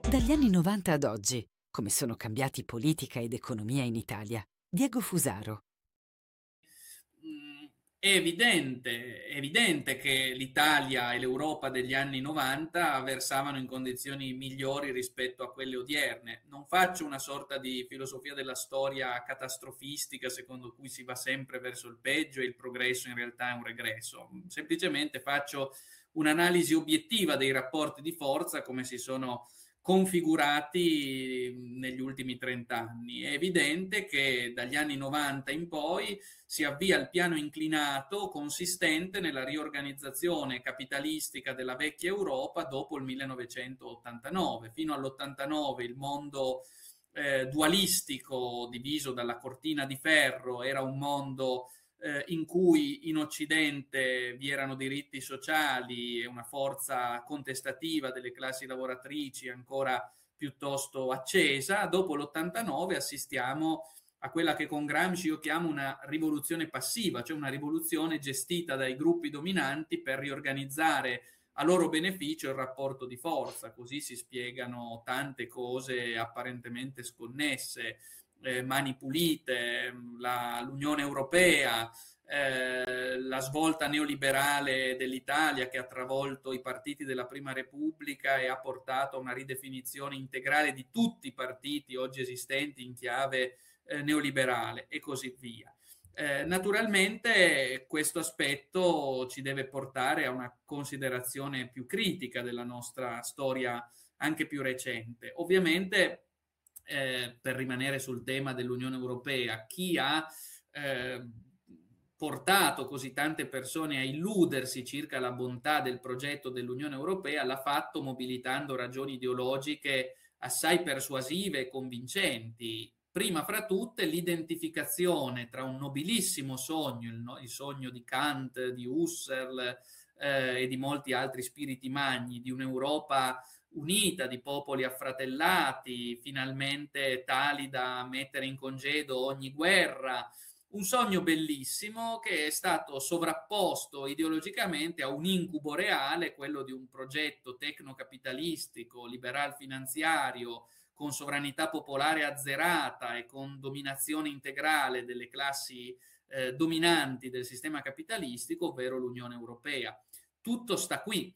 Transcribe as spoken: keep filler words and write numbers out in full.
Dagli anni novanta ad oggi, come sono cambiati politica ed economia in Italia? Diego Fusaro. Mhmm, è evidente è evidente che l'Italia e l'Europa degli anni 'novanta versavano in condizioni migliori rispetto a quelle odierne. Non faccio una sorta di filosofia della storia catastrofistica secondo cui si va sempre verso il peggio e il progresso in realtà è un regresso. Mhmm, semplicemente faccio un'analisi obiettiva dei rapporti di forza come si sono configurati negli ultimi trenta anni. È evidente che dagli anni 'novanta in poi si avvia il piano inclinato consistente nella riorganizzazione capitalistica della vecchia Europa dopo il millenovecentottantanove. Fino all'ottantanove il mondo eh, dualistico diviso dalla cortina di ferro era un mondo eh, in cui in Occidente vi erano diritti sociali e una forza contestativa delle classi lavoratrici ancora piuttosto accesa. Dopo l'ottantanove assistiamo a quella che con Gramsci io chiamo una rivoluzione passiva, cioè una rivoluzione gestita dai gruppi dominanti per riorganizzare a loro beneficio il rapporto di forza, così si spiegano tante cose apparentemente sconnesse, eh, mani pulite, la, l'Unione Europea, eh, la svolta neoliberale dell'Italia che ha travolto i partiti della Prima Repubblica e ha portato a una ridefinizione integrale di tutti i partiti oggi esistenti in chiave eh, neoliberale e così via. Eh, naturalmente questo aspetto ci deve portare a una considerazione più critica della nostra storia anche più recente. Ovviamente, eh, per rimanere sul tema dell'Unione Europea, chi ha eh, portato così tante persone a illudersi circa la bontà del progetto dell'Unione Europea l'ha fatto mobilitando ragioni ideologiche assai persuasive e convincenti. Prima fra tutte l'identificazione tra un nobilissimo sogno, il, no, il sogno di Kant, di Husserl eh, e di molti altri spiriti magni, di un'Europa unita, di popoli affratellati, finalmente tali da mettere in congedo ogni guerra, un sogno bellissimo che è stato sovrapposto ideologicamente a un incubo reale, quello di un progetto tecnocapitalistico, liberal finanziario, con sovranità popolare azzerata e con dominazione integrale delle classi eh, dominanti del sistema capitalistico, ovvero l'Unione Europea. Tutto sta qui.